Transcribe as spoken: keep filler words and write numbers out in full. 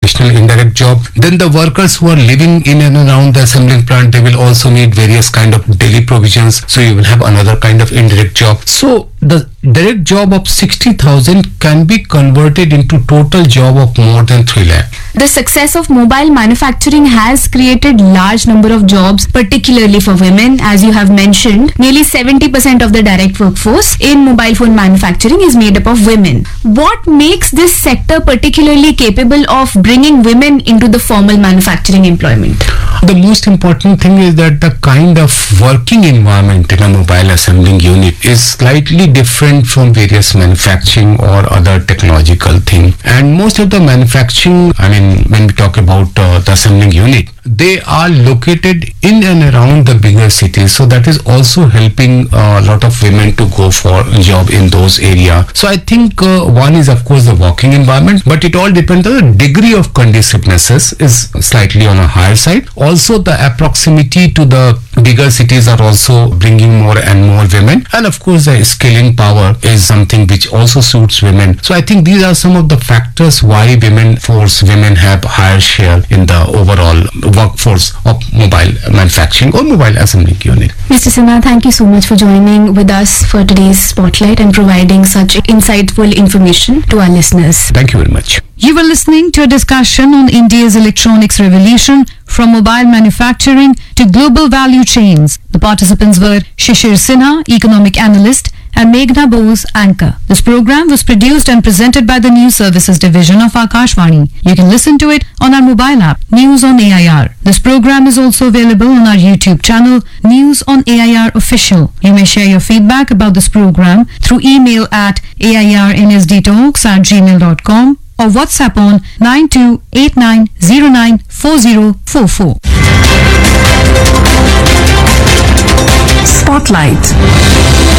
additional indirect job. Then the workers who are living in and around the assembling plant, they will also need various kind of daily provisions. So you will have another kind of indirect job. So the direct job of sixty thousand can be converted into total job of more than three lakh. The success of mobile manufacturing has created large number of jobs, particularly for women. As you have mentioned, nearly seventy percent of the direct workforce in mobile phone manufacturing is made up of women. What makes this sector particularly capable of bringing women into the formal manufacturing employment? The most important thing is that the kind of working environment in a mobile assembling unit is slightly different from various manufacturing or other technological thing. And most of the manufacturing, I mean, when we talk about uh, the assembling unit, they are located in and around the bigger cities. So that is also helping a lot of women to go for a job in those areas. So I think uh, one is of course the working environment, but it all depends on the degree of conduciveness is slightly on a higher side. Also the proximity to the bigger cities are also bringing more and more women. And of course the skilling power is something which also suits women. So I think these are some of the factors why women force women have higher share in the overall workforce of mobile manufacturing or mobile assembling unit. Mister Sinha, thank you so much for joining with us for today's Spotlight and providing such insightful information to our listeners. Thank you very much. You were listening to a discussion on India's electronics revolution from mobile manufacturing to global value chains. The participants were Shishir Sinha, economic analyst, and Meghna Bose, anchor. This program was produced and presented by the News Services Division of Akashvani. You can listen to it on our mobile app, News on A I R. This program is also available on our YouTube channel, News on A I R Official. You may share your feedback about this program through email at A I R N S D talks at gmail dot com or WhatsApp on nine two eight nine zero nine four zero four four. Spotlight.